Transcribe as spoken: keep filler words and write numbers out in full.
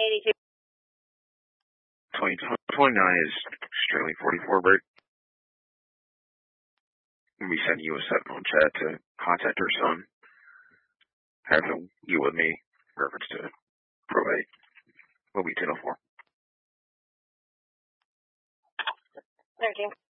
eighty-two. twenty, twenty-nine is Sterling forty-four, Bert. We'll be sending you a seven on chat to contact her son. Have him you with me, reference to probate. We'll be ten oh four. thirteen.